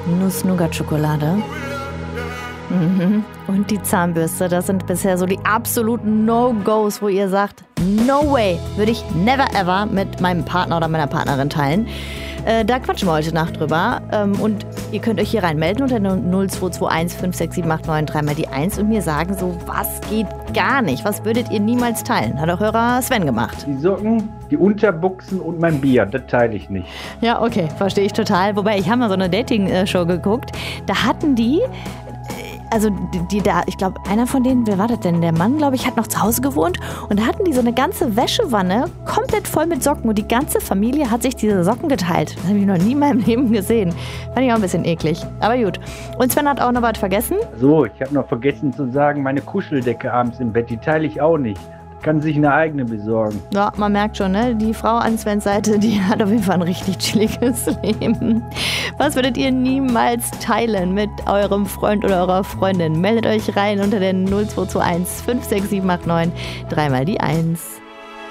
Nuss-Nougat-Schokolade. Und die Zahnbürste, das sind bisher so die absoluten No-Gos, wo ihr sagt, no way, würde ich never ever mit meinem Partner oder meiner Partnerin teilen. Da quatschen wir heute Nacht drüber. Und ihr könnt euch hier reinmelden unter 0221 56789 dreimal die 1 und mir sagen, so was geht gar nicht. Was würdet ihr niemals teilen? Hat auch Hörer Sven gemacht. Die Socken, die Unterbuchsen und mein Bier, das teile ich nicht. Ja, okay, verstehe ich total. Wobei, ich habe mal so eine Dating-Show geguckt. Da hatten die... Also ich glaube, einer von denen, wer war das denn? Der Mann, glaube ich, hat noch zu Hause gewohnt und da hatten die so eine ganze Wäschewanne komplett voll mit Socken und die ganze Familie hat sich diese Socken geteilt. Das habe ich noch nie in meinem Leben gesehen. Fand ich auch ein bisschen eklig. Aber gut. Und Sven hat auch noch was vergessen. So, ich habe noch vergessen zu sagen, meine Kuscheldecke abends im Bett, die teile ich auch nicht. Kann sich eine eigene besorgen. Ja, man merkt schon, ne? Die Frau an Svens Seite, die hat auf jeden Fall ein richtig chilliges Leben. Was würdet ihr niemals teilen mit eurem Freund oder eurer Freundin? Meldet euch rein unter den 0221 56789 dreimal die 1.